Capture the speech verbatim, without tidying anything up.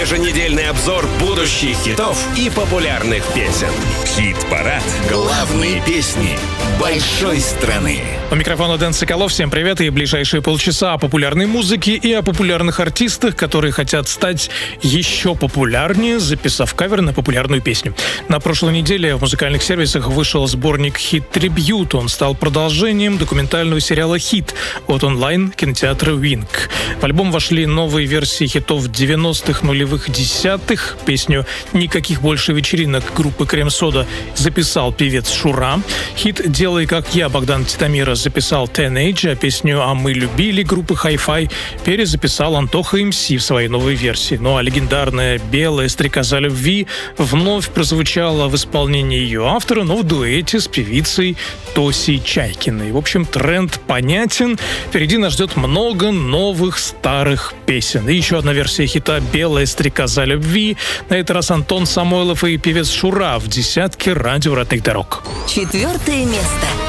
Еженедельный обзор будущих хитов и популярных песен. Хит-парад. Главные песни большой страны. У микрофона Дэн Соколов. Всем привет. И ближайшие полчаса о популярной музыке и о популярных артистах, которые хотят стать еще популярнее, записав кавер на популярную песню. На прошлой неделе в музыкальных сервисах вышел сборник «Хит Трибьют». Он стал продолжением документального сериала «Хит» от онлайн-кинотеатра «Винк». В альбом вошли новые версии хитов девяностых, нулевых, десятых. Песню «Никаких больше вечеринок» группы «Крем-сода» записал певец Шура. Хит «Делай как я» Богдан Титамира записал Teenage, а песню «А мы любили» группы Hi-Fi перезаписал Антоха эм си в своей новой версии. Ну а легендарная «Белая стрекоза любви» вновь прозвучала в исполнении ее автора, но в дуэте с певицей Тосей Чайкиной. В общем, тренд понятен. Впереди нас ждет много новых старых песен. И еще одна версия хита «Белая стрекоза любви». На этот раз Антон Самойлов и певец Шура в десятке радио родных дорог. Четвертое место.